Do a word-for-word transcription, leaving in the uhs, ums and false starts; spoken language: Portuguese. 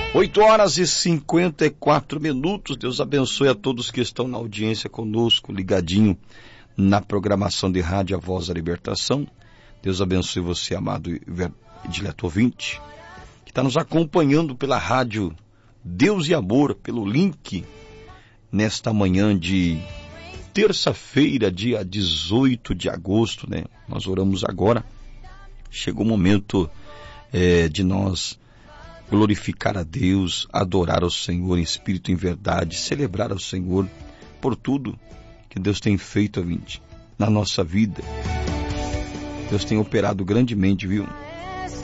oito horas e cinquenta e quatro minutos. Deus abençoe a todos que estão na audiência conosco, ligadinho na programação de rádio A Voz da Libertação. Deus abençoe você, amado e dileto ouvinte, que está nos acompanhando pela rádio Deus e Amor, pelo link, nesta manhã de terça-feira, dia dezoito de agosto, né? Nós oramos agora. Chegou o momento é, de nós glorificar a Deus, adorar ao Senhor em espírito e em verdade, celebrar ao Senhor por tudo que Deus tem feito, ouvinte, na nossa vida. Deus tem operado grandemente, viu?